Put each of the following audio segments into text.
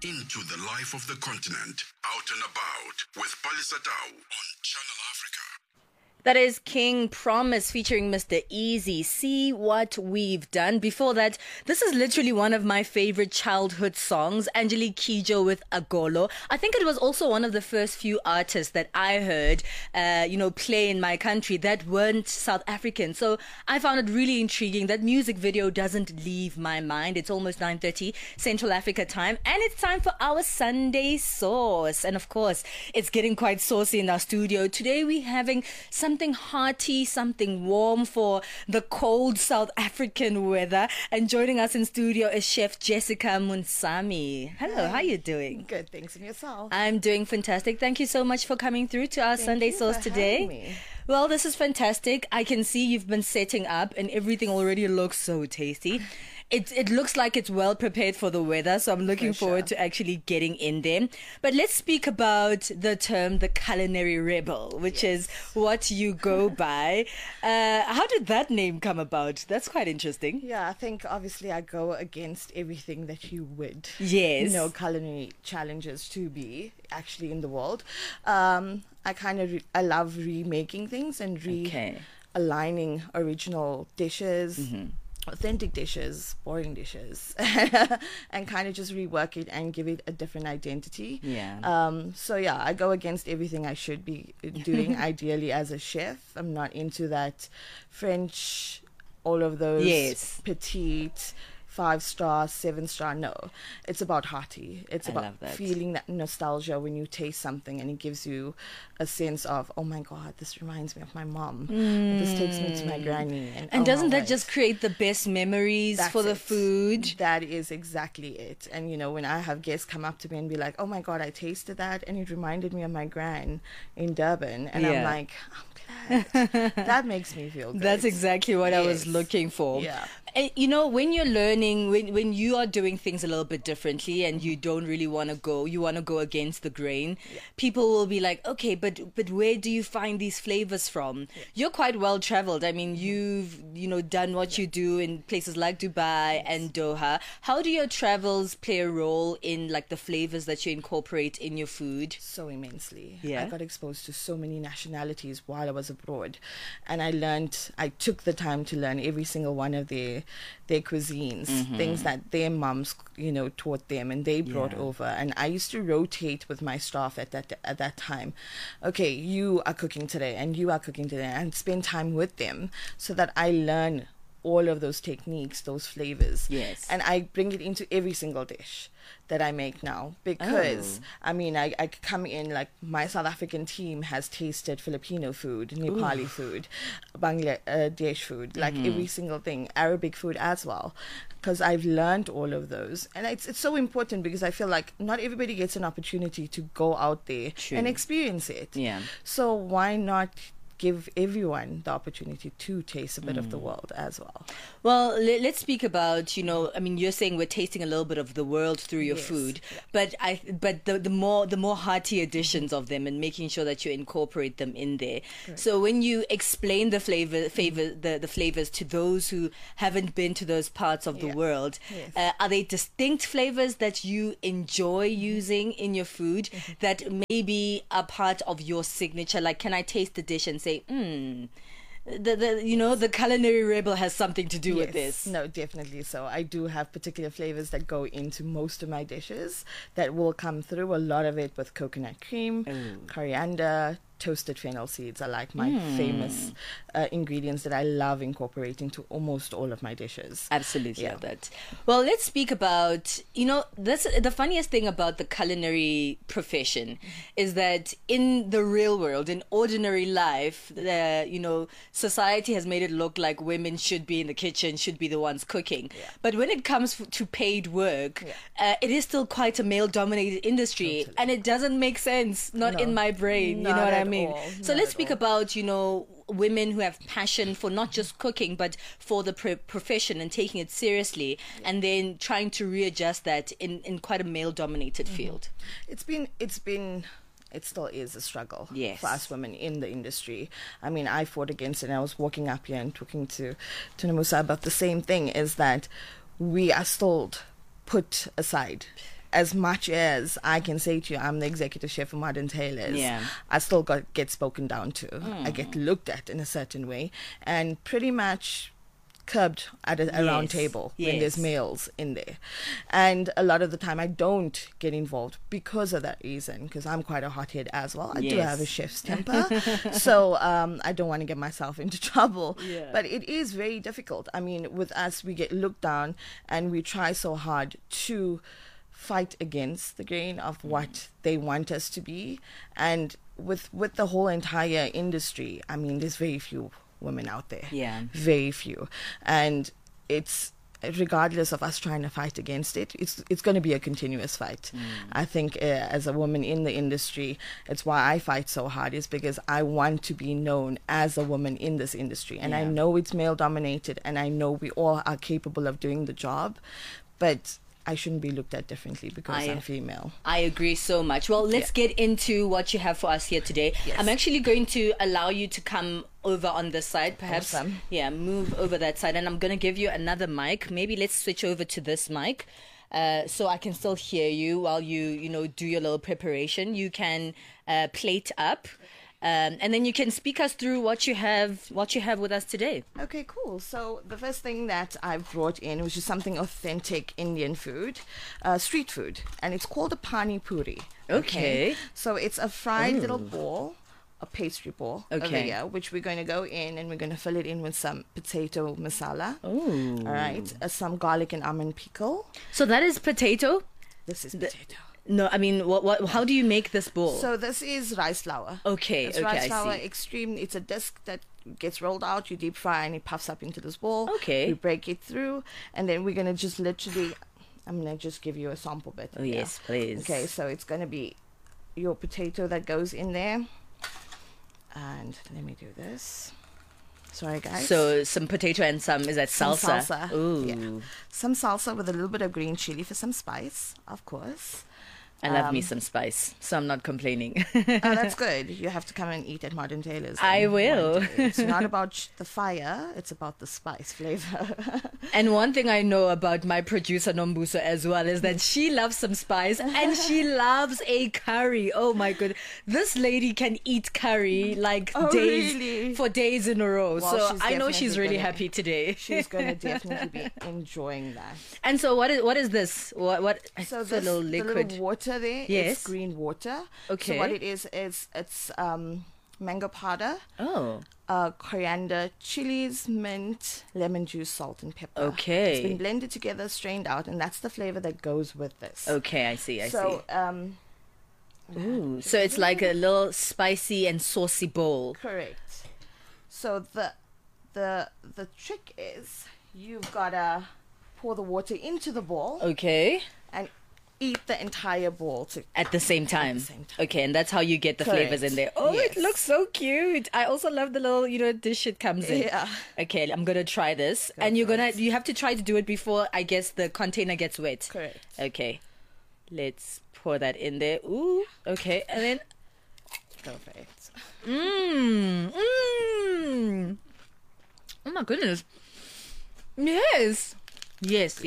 into the life of the continent, out and about with Palisa Tau on Channel Africa. That is King Promise featuring Mr. Easy. See What We've Done. Before that, this is literally one of my favorite childhood songs, Angelique Kidjo with Agolo. I think it was also one of the first few artists that I heard, play in my country that weren't South African. So I found it really intriguing. That music video doesn't leave my mind. It's almost 9:30 Central Africa time, and it's time for our Sunday Sauce. And of course, it's getting quite saucy in our studio. Today we're having something hearty, something warm for the cold South African weather. And joining us in studio is Chef Jessica Munsami. Hello, how are you doing? Good, thanks. And yourself? I'm doing fantastic. Thank you so much for coming through to our Sunday Sauce today. Well, this is fantastic. I can see you've been setting up and everything already looks so tasty. It looks like it's well prepared for the weather, so I'm looking forward to actually getting in there. But let's speak about the term the culinary rebel, which is what you go by. How did that name come about? That's quite interesting. Yeah, I think obviously I go against everything that you would, culinary challenges to be actually in the world. I love remaking things and aligning original dishes. Authentic dishes, boring dishes, and kind of just rework it and give it a different identity. I go against everything I should be doing ideally as a chef. I'm not into that French, all of those petite 5-star, 7-star. No, it's about hearty. It's about feeling that nostalgia when you taste something and it gives you a sense of, oh my God, this reminds me of my mom. This takes me to my granny. And doesn't that just create the best memories for the food? That is exactly it. And when I have guests come up to me and be like, oh my God, I tasted that and it reminded me of my gran in Durban. And I'm like, I'm glad. That makes me feel good. That's exactly what I was looking for. Yeah. And, when you're learning, when you are doing things a little bit differently and you don't really want to go against the grain, people will be like, okay, but where do you find these flavors from? You're quite well traveled. I mean, you've, done what you do in places like Dubai and Doha. How do your travels play a role in like the flavors that you incorporate in your food? So immensely. Yeah. I got exposed to so many nationalities while I was abroad. And I took the time to learn every single one of their cuisines, things that their mums, taught them and they brought over. And I used to rotate with my staff at that time. Okay, you are cooking today and you are cooking today, and spend time with them so that I learn all of those techniques, those flavors. Yes. And I bring it into every single dish that I make now, because I come in, like, my South African team has tasted Filipino food, Nepali food, Bangladesh food, like every single thing, Arabic food as well, because I've learned all of those. And it's so important because I feel like not everybody gets an opportunity to go out there and experience it. Yeah. So why not give everyone the opportunity to taste a bit of the world as well? Well, let's speak about, you're saying we're tasting a little bit of the world through your food, but the more hearty additions of them and making sure that you incorporate them in there. Right. So when you explain the flavors to those who haven't been to those parts of the world, are they distinct flavors that you enjoy using in your food that maybe are part of your signature? Like, can I taste the dish and say, the culinary rebel has something to do with this? No, definitely so. I do have particular flavors that go into most of my dishes that will come through, a lot of it with coconut cream, coriander, toasted fennel seeds are like my famous ingredients that I love incorporating to almost all of my dishes. Absolutely love that. Well, let's speak about, the funniest thing about the culinary profession is that in the real world, in ordinary life, society has made it look like women should be in the kitchen, should be the ones cooking. Yeah. But when it comes to paid work, it is still quite a male-dominated industry. Totally. And it doesn't make sense, not in my brain, you know what I mean? So let's speak about, women who have passion for not just cooking, but for the profession and taking it seriously, and then trying to readjust that in quite a male-dominated field. It still is a struggle for us women in the industry. I mean, I fought against it, and I was walking up here and talking to Namusa about the same thing, is that we are still put aside as much as I can say to you, I'm the executive chef for Modern Tailors, I still get spoken down to. I get looked at in a certain way, and pretty much curbed at a round table when there's males in there. And a lot of the time I don't get involved because of that reason, because I'm quite a hothead as well. I do have a chef's temper. So I don't want to get myself into trouble. But it is very difficult. I mean, with us, we get looked down, and we try so hard to fight against the grain of what they want us to be. And with the whole entire industry, I mean, there's very few women out there, very few, and it's, regardless of us trying to fight against it, it's going to be a continuous fight. I think as a woman in the industry, it's why I fight so hard, is because I want to be known as a woman in this industry, and I know it's male dominated, and I know we all are capable of doing the job, but I shouldn't be looked at differently because I'm female. I agree so much. Well, let's get into what you have for us here today. I'm actually going to allow you to come over on this side, perhaps. Awesome. Move over that side, and I'm going to give you another mic. Maybe let's switch over to this mic, so I can still hear you while you do your little preparation. You can plate up. And then you can speak us through what you have with us today. Okay, cool. So the first thing that I brought in was just something authentic Indian food, street food, and it's called a pani puri. Okay. So it's a fried little ball, a pastry ball over here, which we're going to go in and we're going to fill it in with some potato masala. Oh. All right. Some garlic and almond pickle. So that is potato? This is potato. No, I mean, what? How do you make this ball? So this is rice flour. Okay, it's rice flour, extreme. It's a disc that gets rolled out. You deep fry and it puffs up into this ball. Okay. We break it through, and then we're gonna just literally. I'm gonna just give you a sample bit. Oh yes, please. Okay, so it's gonna be your potato that goes in there, and let me do this. Sorry, guys. So some potato and some salsa? Some salsa. Ooh. Yeah. Some salsa with a little bit of green chili for some spice, of course. I love me some spice, so I'm not complaining. Oh, that's good. You have to come and eat at Modern Tailors. I will. It's not about the fire, it's about the spice flavor. And one thing I know about my producer Nombuso as well is that she loves some spice and she loves a curry. Oh my god. This lady can eat curry like for days in a row. Well, so I know she's really happy today. She's going to definitely be enjoying that. And so what is this? What so this, the little liquid? The little water there, yes, it's green water. Okay. So what it is it's mango powder, coriander, chilies, mint, lemon juice, salt, and pepper. Okay. It's been blended together, strained out, and that's the flavor that goes with this. Okay, I see. So ooh, so it's like a little spicy and saucy bowl. Correct. So the trick is you've gotta pour the water into the bowl. Okay. And eat the entire bowl at the same time. Okay, and that's how you get the flavors in there. Oh, yes. It looks so cute. I also love the little, dish it comes in. Yeah. Okay, I'm gonna try this. And you have to try to do it before, I guess, the container gets wet. Correct. Okay. Let's pour that in there. Ooh. Okay, and then perfect. Oh my goodness. Yes. Yes.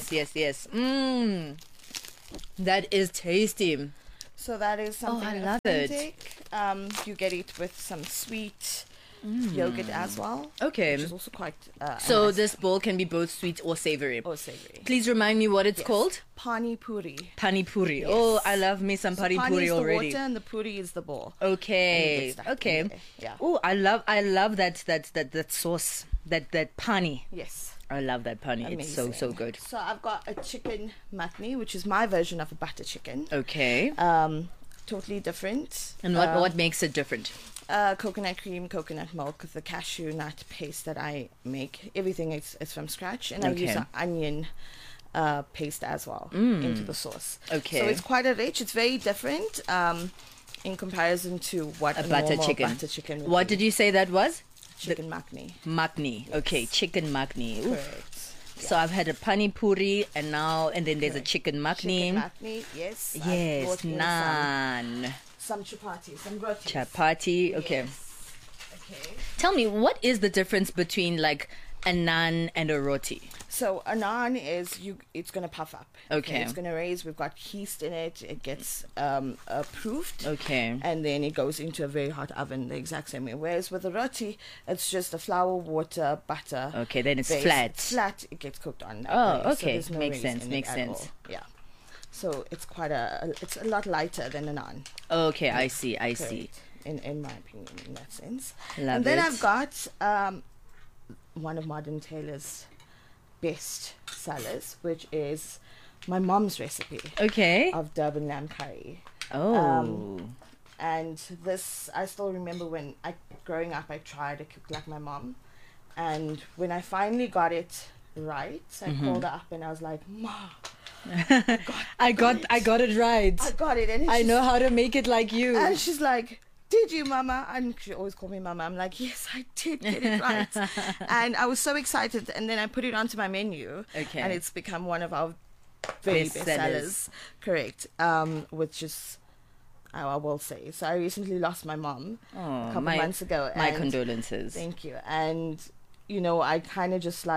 That is tasty. So that is something I love authentic. You get it with some sweet yogurt as well. Okay. Which is also quite so nice. this bowl can be both sweet or savory. Please remind me what it's called. Pani puri. Pani puri. Yes. Oh, I love me some pani puri already. Pani is the water and the puri is the bowl. Okay. Yeah. Oh, I love that sauce. That pani. Yes. I love that pani. Amazing. It's so good. So I've got a chicken makhni, which is my version of a butter chicken. Okay. Totally different. And what makes it different? Coconut cream, coconut milk, the cashew nut paste that I make. Everything is from scratch, and I use an onion paste as well into the sauce. Okay. So it's quite a rich. It's very different in comparison to what a butter chicken would What be. did you say that was? Chicken makhni. Makhni. Yes. Okay, chicken makhni. Correct. Yeah. So I've had a pani puri and then there's a chicken makhni. Chicken makhni, yes. Yes, naan. Some chapati, some rotis. Chapati, okay. Yes. Okay. Tell me, what is the difference between like a naan and a roti? So a naan is it's going to puff up. Okay. It's going to raise. We've got yeast in it. It gets proofed. Okay. And then it goes into a very hot oven the exact same way. Whereas with the roti, it's just a flour, water, butter. Okay, then it's base. flat. It's flat. It gets cooked on. Oh, okay. So makes sense. Yeah. So it's it's a lot lighter than a naan. Okay, I see. In my opinion, in that sense. And then I've got one of Modern Taylor's best sellers, which is my mom's recipe. Okay. Of Durban lamb curry. Oh. And this, I still remember when growing up, I tried to cook like my mom, and when I finally got it right, I called her up and I was like, "Ma, I got it right. I got it, and I know how to make it like you." And she's like, "Did you, Mama?" And she always called me Mama. I'm like, "Yes, I did get it right." And I was so excited. And then I put it onto my menu. Okay. And it's become one of our very best sellers. Correct. Which is, I will say. So I recently lost my mom a couple months ago. My condolences. Thank you. And, I kind of just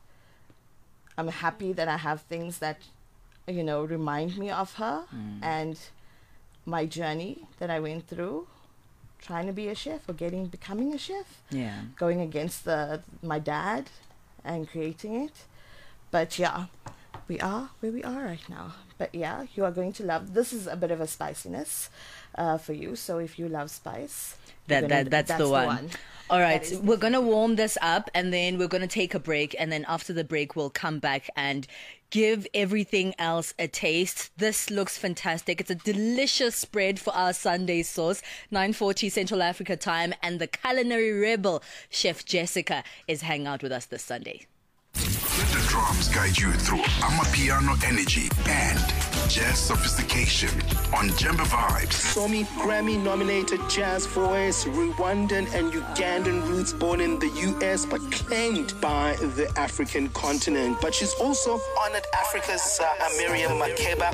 I'm happy that I have things that, remind me of her and my journey that I went through. Trying to be a chef or becoming a chef. Yeah. Going against my dad and creating it. But yeah, we are where we are right now. But yeah, you are going to love, this is a bit of a spiciness for you. So if you love spice, that's the one. All right, we're going to warm this up and then we're going to take a break. And then after the break, we'll come back and give everything else a taste. This looks fantastic. It's a delicious spread for our Sunday sauce, 9:40 Central Africa time. And the culinary rebel, Chef Jessica, is hanging out with us this Sunday. Let the drums guide you through Amapiano energy and jazz sophistication on Jemba Vibes. Somi Grammy-nominated jazz voice, Rwandan and Ugandan roots, born in the U.S. but claimed by the African continent. But she's also honored Africa's Miriam Makeba.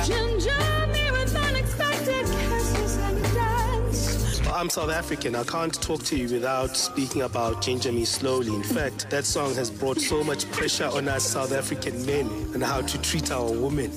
I'm South African. I can't talk to you without speaking about Ginger Me Slowly. In fact, that song has brought so much pressure on us South African men and how to treat our women.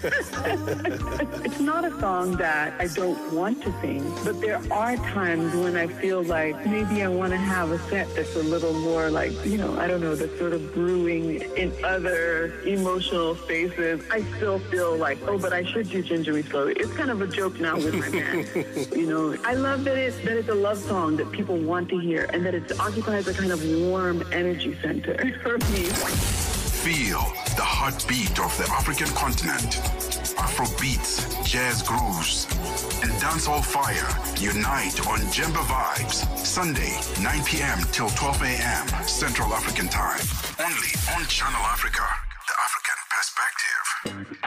It's not a song that I don't want to sing, but there are times when I feel like maybe I want to have a set that's a little more like, I don't know, that's sort of brewing in other emotional spaces. I still feel like, but I should do Ginger Me Slowly. It's kind of a joke now with my band. I love that it's a love song that people want to hear and that it occupies a kind of warm energy center for me. Feel the heartbeat of the African continent. Afro beats, jazz grooves, and dancehall fire unite on Jemba Vibes. Sunday, 9 p.m. till 12 a.m. Central African time.